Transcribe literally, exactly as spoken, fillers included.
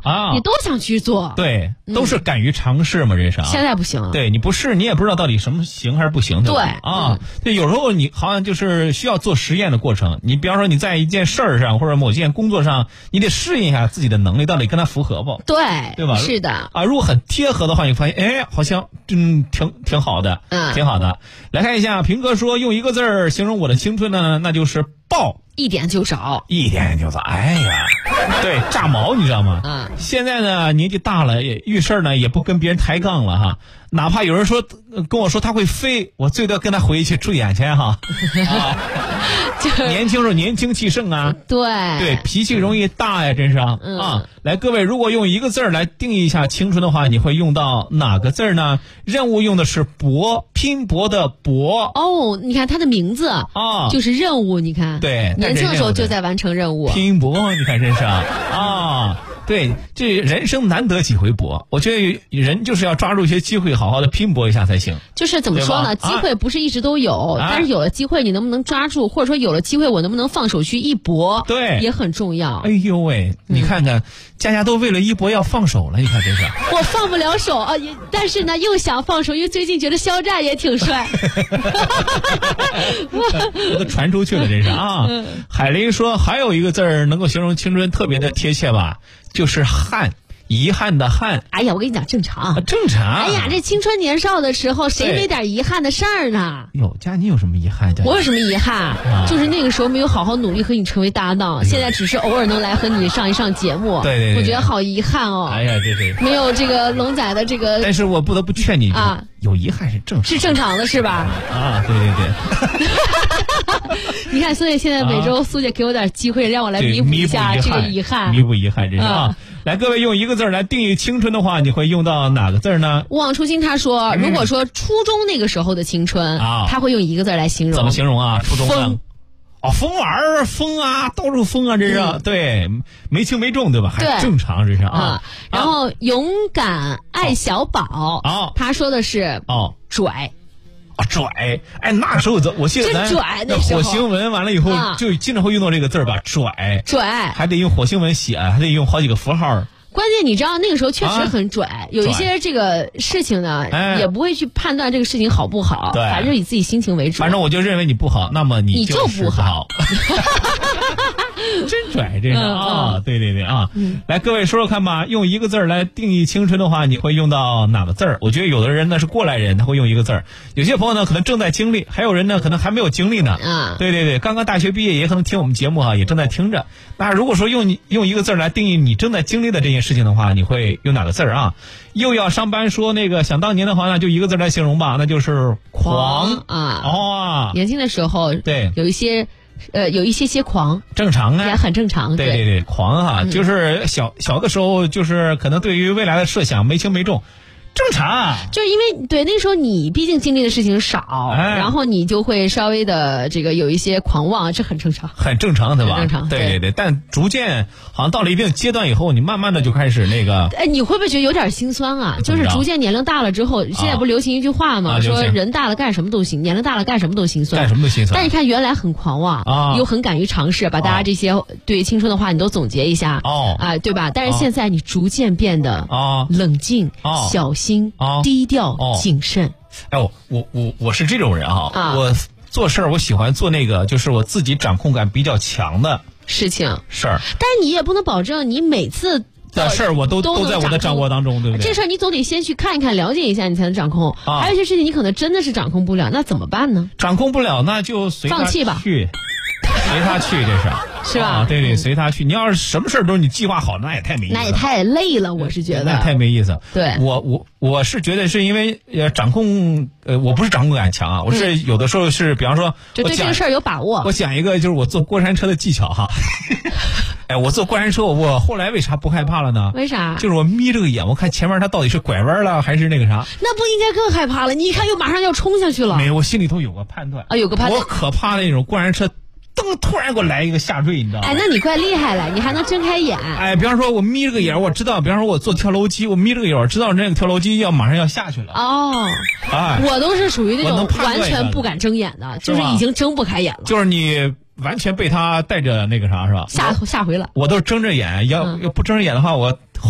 啊， 你都想去做。 对，都是敢于尝试嘛，这是啊。 现在不行了。 对，你不试，你也不知道到底什么行还是不行，对吧？ 对啊，对，有时候你好像就是需要做实验的过程。你比方说你在一件事儿上或者某件工作上，你得适应一下自己的能力到底跟它符合不？ 对， 对吧？ 是的。 啊，如果很贴合的话，你发现哎，好像嗯挺挺好的， 嗯， 挺好的。来看一下，平哥说用一个字儿形容我的青春呢，那就是爆。 一点就着， 一点就着，哎呀，对，炸毛，你知道吗？ 嗯， 现在呢，年纪大了，也遇事儿呢，也不跟别人抬杠了哈。哪怕有人说跟我说他会飞，我最多跟他回一句注意安全哈。啊，年轻时候年轻气盛啊， 对对，脾气容易大呀，真是啊。 嗯、 啊，来，各位，如果用一个字儿来定义一下青春的话，你会用到哪个字儿呢？任务用的是搏，拼搏的搏。 哦，你看他的名字啊，就是任务，你看， 对。 年轻的时候就在完成任务， 拼搏，你看真是啊啊！对，这人生难得几回搏，我觉得人就是要抓住一些机会，好好的拼搏一下才行。 就是怎么说呢？机会不是一直都有，啊、但是有了机会，你能不能抓住，或者说有了机会，我能不能放手去一搏， 对， 也很重要。 哎呦喂，你看看，佳佳都为了一搏要放手了，你看真是。 我放不了手啊，也但是呢又想放手，因为最近觉得肖战也挺帅。 我都传出去了，真是啊！海林说，还有一个字儿能够形容青春，特别的贴切吧，就是憾。遗憾的憾。 哎呀，我跟你讲，正常、 啊、正常。 哎呀，这青春年少的时候，谁没点遗憾的事儿呢？ 有佳，你有什么遗憾？ 我有什么遗憾、啊？就是那个时候没有好好努力和你成为搭档，哎、现在只是偶尔能来和你上一上节目。 对对对， 我觉得好遗憾哦。 哎呀，对对， 没有这个龙仔的这个。 但是我不得不劝你啊，有遗憾是正常， 是正常的，是吧？ 啊，对对对。 你看，所以现在每周苏姐给我点机会，让我来弥补一下这个遗憾， 弥补遗憾，这是啊。来，各位用一个字来定义青春的话，你会用到哪个字呢？ 勿忘初心他说，嗯、如果说初中那个时候的青春啊，他会用一个字来形容。 怎么形容啊？初中疯。 哦，疯玩儿，疯啊，到处疯啊，这是、嗯、对，没轻没重，对吧？还正常，这是啊、 嗯。然后勇敢爱小宝啊， 他说的是哦拽。 啊拽，哎，那时候我记得咱那火星文完了以后，啊、就经常会用到这个字儿吧，拽， 拽， 还得用火星文写，还得用好几个符号。 关键你知道那个时候确实很拽，啊、有一些这个事情呢、 哎， 也不会去判断这个事情好不好， 对， 反正以自己心情为主。 反正我就认为你不好，那么你你就不好。 真拽，这个嗯、 啊， 嗯、 对对对啊、 嗯！ 来，各位说说看吧，用一个字儿来定义青春的话，你会用到哪个字儿？我觉得有的人呢是过来人，他会用一个字儿；有些朋友呢可能正在经历，还有人呢可能还没有经历呢。 啊， 对对对，刚刚大学毕业也可能听我们节目哈、啊，也正在听着。那如果说用你用一个字儿来定义你正在经历的这件事情的话，你会用哪个字儿啊？又要上班说那个想当年的话，那就一个字来形容吧，那就是狂啊！ 哦， 年轻的时候对有一些。呃，有一些些狂， 正常啊， 也很正常。 对对对，狂哈、啊嗯，就是小小的时候，就是可能对于未来的设想没轻没重。正常， 就是因为对那时候你毕竟经历的事情少， 哎、 然后你就会稍微的这个有一些狂妄，这很正常， 很正常，对吧？ 正常， 对对 对, 对。但逐渐好像到了一定阶段以后，你慢慢的就开始那个， 哎，你会不会觉得有点心酸啊？就是逐渐年龄大了之后，现在不流行一句话吗？ 啊、 说人大了干什么都行，年龄大了干什么都心酸， 干什么都心酸。 但是看原来很狂妄啊， 又很敢于尝试，把大家这些对于青春的话你都总结一下哦啊，对吧？但是现在你逐渐变得啊冷静、 啊、 小心、 啊、 低。低调谨慎。 哎，我我我我是这种人哈、 啊， 我做事儿我喜欢做那个，就是我自己掌控感比较强的事情事儿。 但是你也不能保证你每次的事儿我都都都在我的掌握当中，对不对？ 这事儿你总得先去看一看、了解一下，你才能掌控。 啊、 还有一些事情你可能真的是掌控不了，那怎么办呢？ 掌控不了，那就随他放弃吧， 去，随他去，这是是吧？ 啊、对对，随他去。你要是什么事儿都是你计划好，那也太没意思了， 那也太累了，我是觉得那太没意思。 对， 我我我是觉得是因为呃掌控呃我不是掌控感强啊，我是有的时候是、嗯、比方说就对这个事儿有把握。 我讲一个就是我坐过山车的技巧哈。哎，我坐过山车，我后来为啥不害怕了呢？ 为啥？ 就是我眯着个眼，我看前面它到底是拐弯了还是那个啥。 那不应该更害怕了？你一看又马上要冲下去了。 没有，我心里头有个判断啊，有个判断。 我可怕那种过山车。噔！突然给我来一个下坠，你知道吗？ 哎，那你怪厉害了，你还能睁开眼。 哎，比方说我眯着个眼，我知道，比方说我坐跳楼机，我眯着个眼，我知道那个跳楼机要马上要下去了。 哦， 哎， 我都是属于那种完全不敢睁眼的，就是已经睁不开眼了。 就是你完全被他带着那个啥是吧？ 吓吓回了。 我都是睁着眼，要、嗯、要不睁着眼的话，我